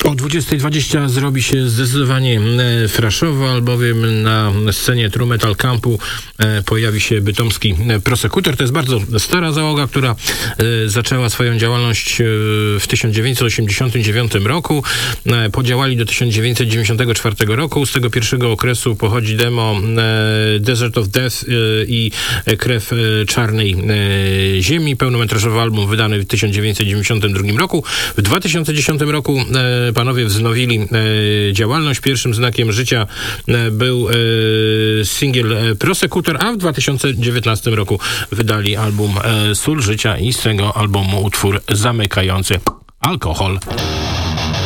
O 20:20 zrobi się zdecydowanie fraszowo, albowiem na scenie True Metal Campu pojawi się bytomski Prosekutor. To jest bardzo stara załoga, która zaczęła swoją działalność w 1989 roku. Podziałali do 1994 roku. Z tego pierwszego okresu pochodzi demo Desert of Death i Krew Czarnej Ziemi. Pełnometrażowy album wydany w 1992 roku. W 2010 roku panowie wznowili działalność. Pierwszym znakiem życia był singiel Prosekutor, a w 2019 roku wydali album Sól Życia i z tego albumu utwór zamykający Alkohol.